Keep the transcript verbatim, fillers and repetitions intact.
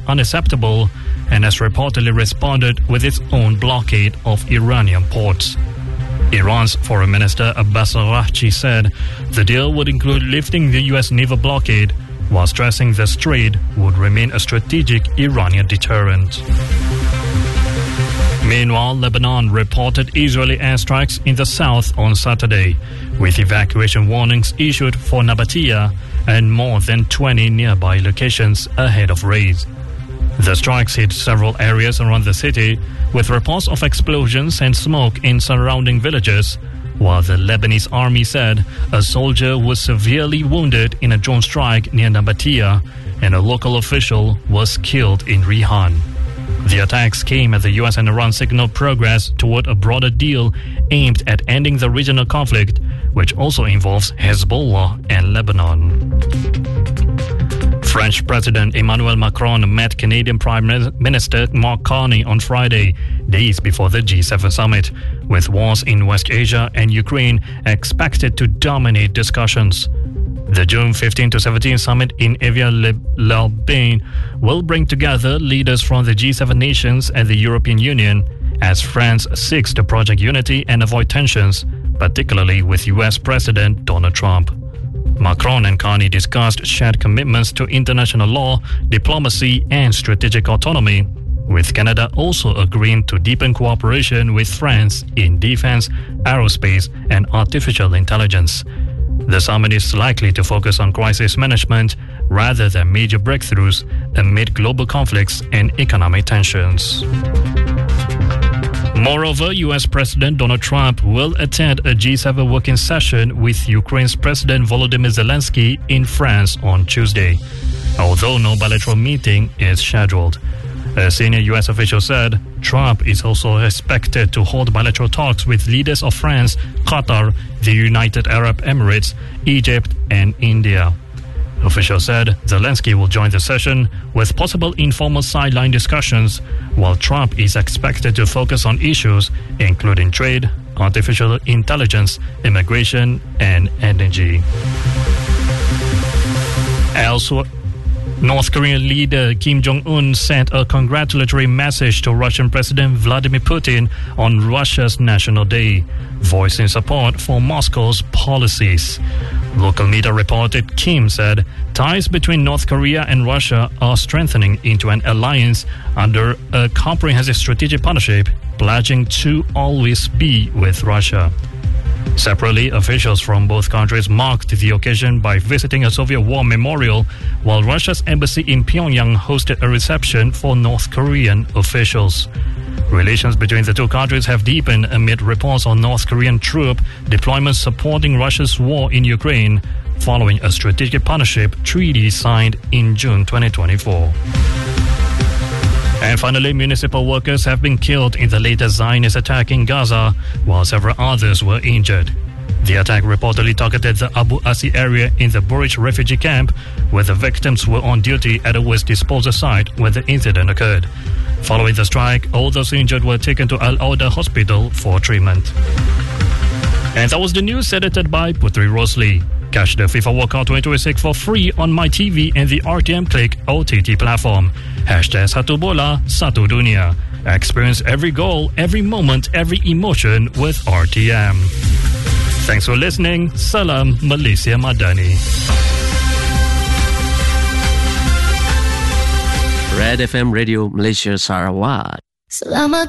unacceptable and has reportedly responded with its own blockade of Iranian ports. Iran's Foreign Minister Abbas Araghchi said the deal would include lifting the U S naval blockade, while stressing the strait would remain a strategic Iranian deterrent. Meanwhile, Lebanon reported Israeli airstrikes in the south on Saturday, with evacuation warnings issued for Nabatea and more than twenty nearby locations ahead of raids. The strikes hit several areas around the city, with reports of explosions and smoke in surrounding villages, while the Lebanese army said a soldier was severely wounded in a drone strike near Nabatea and a local official was killed in Rihan. The attacks came as the U S and Iran signaled progress toward a broader deal aimed at ending the regional conflict, which also involves Hezbollah and Lebanon. French President Emmanuel Macron met Canadian Prime Minister Mark Carney on Friday, days before the G seven summit, with wars in West Asia and Ukraine expected to dominate discussions. The June fifteenth to seventeenth summit in Évian-les-Bains will bring together leaders from the G seven nations and the European Union as France seeks to project unity and avoid tensions, particularly with U S President Donald Trump. Macron and Carney discussed shared commitments to international law, diplomacy, and strategic autonomy, with Canada also agreeing to deepen cooperation with France in defense, aerospace, and artificial intelligence. The summit is likely to focus on crisis management rather than major breakthroughs amid global conflicts and economic tensions. Moreover, U S President Donald Trump will attend a G seven working session with Ukraine's President Volodymyr Zelensky in France on Tuesday, although no bilateral meeting is scheduled. A senior U S official said Trump is also expected to hold bilateral talks with leaders of France, Qatar, the United Arab Emirates, Egypt, and India. Officials said Zelensky will join the session with possible informal sideline discussions, while Trump is expected to focus on issues including trade, artificial intelligence, immigration, and energy. Elsewhere, North Korean leader Kim Jong-un sent a congratulatory message to Russian President Vladimir Putin on Russia's National Day, voicing support for Moscow's policies. Local media reported Kim said ties between North Korea and Russia are strengthening into an alliance under a comprehensive strategic partnership, pledging to always be with Russia. Separately, officials from both countries marked the occasion by visiting a Soviet War memorial, while Russia's embassy in Pyongyang hosted a reception for North Korean officials. Relations between the two countries have deepened amid reports on North Korean troop deployments supporting Russia's war in Ukraine, following a strategic partnership treaty signed in June twenty twenty-four. And finally, municipal workers have been killed in the latest Zionist attack in Gaza, while several others were injured. The attack reportedly targeted the Abu Asi area in the Burj refugee camp, where the victims were on duty at a waste disposal site when the incident occurred. Following the strike, all those injured were taken to Al-Auda Hospital for treatment. And that was the news edited by Putri Rosli. Catch the FIFA World Cup twenty twenty-six for free on MyTV and the R T M Click O T T platform. Hashtag Satu Bola, Satu Dunia. Experience every goal, every moment, every emotion with R T M. Thanks for listening. Salam Malaysia Madani. Red F M Radio Malaysia Sarawak. Selamat